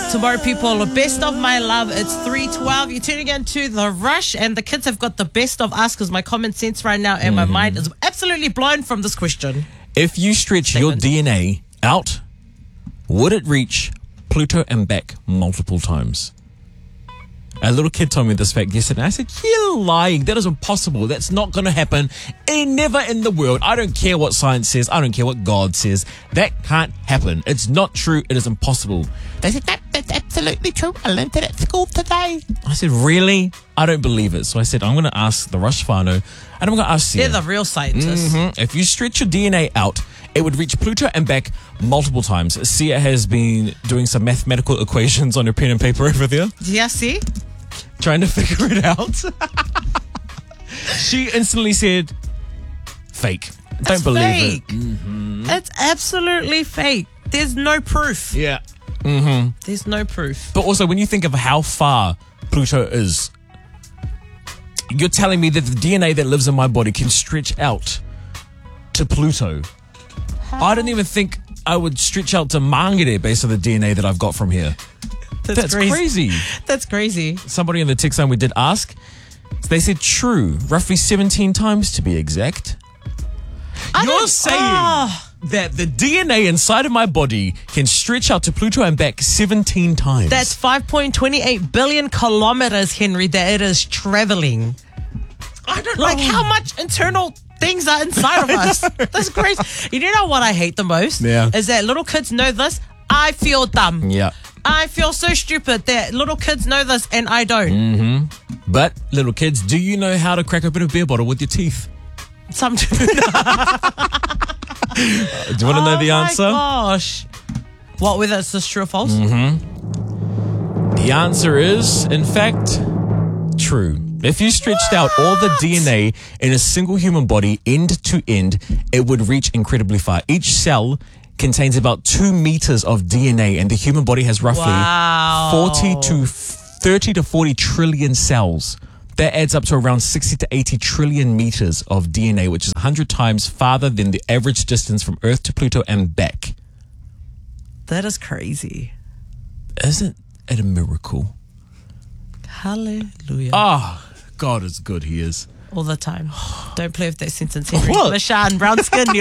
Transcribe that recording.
Tomorrow, people, best of my love. It's 3:12. You're tuning in to The Rush, and the kids have got the best of us because my common sense right now and my mind is absolutely blown from this question. If you stretch your DNA out, would it reach Pluto and back multiple times? A little kid told me this fact yesterday. I said, you're lying. That is impossible. That's not going to happen. Never in the world. I don't care what science says. I don't care what God says. That can't happen. It's not true. It is impossible. They said, that's absolutely true. I learned it at school today. I said, really? I don't believe it. So I said, I'm going to ask the Rush whānau, and I'm going to ask Sia. They're the real scientists. If you stretch your DNA out, it would reach Pluto and back multiple times. Sia has been doing some mathematical equations on her pen and paper over there. Yeah, see? Trying to figure it out. She instantly said, fake. Don't believe it. It's absolutely fake. There's no proof. Yeah. There's no proof. But also, when you think of how far Pluto is, you're telling me that the DNA that lives in my body can stretch out to Pluto. I don't even think I would stretch out to Mangere based on the DNA that I've got from here. That's crazy. That's crazy. Somebody in the text line we did ask, they said true, roughly 17 times to be exact. You're saying that the DNA inside of my body can stretch out to Pluto and back 17 times. That's 5.28 billion kilometers, Henry, that it is traveling. I don't know. Like, how much internal things are inside of us? That's crazy. You know what I hate the most? Yeah. Is that little kids know this. I feel dumb. Yeah. I feel so stupid that little kids know this and I don't. But, little kids, do you know how to crack open a beer bottle with your teeth? Some Do you want to know the answer? Oh, my gosh. What, whether it's just true or false? The answer is, in fact, true. If you stretched out all the DNA in a single human body end to end, it would reach incredibly far. Each cell contains about 2 meters of DNA, and the human body has roughly 30 to 40 trillion cells. That adds up to around 60 to 80 trillion meters of DNA, which is 100 times farther than the average distance from Earth to Pluto and back. That is crazy. Isn't it a miracle? Hallelujah. Oh, God is good, he is. All the time. Don't play with that sentence, Henry. What? Lashawn, brown skin.